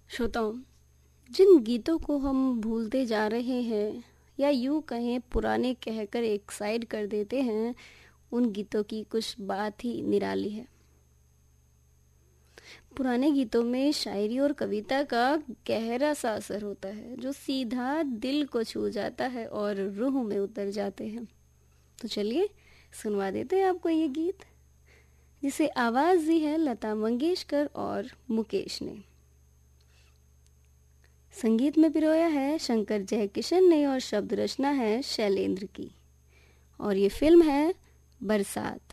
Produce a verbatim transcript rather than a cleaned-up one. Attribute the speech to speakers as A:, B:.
A: श्रोताओं, जिन गीतों को हम भूलते जा रहे हैं या यूं कहें पुराने कहकर एक साइड कर देते हैं, उन गीतों की कुछ बात ही निराली है। पुराने गीतों में शायरी और कविता का गहरा सा असर होता है जो सीधा दिल को छू जाता है और रूह में उतर जाते हैं। तो चलिए सुनवा देते हैं आपको ये गीत, जिसे आवाज दी है लता मंगेशकर और मुकेश ने। संगीत में पिरोया है शंकर जयकिशन ने और शब्द रचना है शैलेंद्र की। और ये फिल्म है बरसात।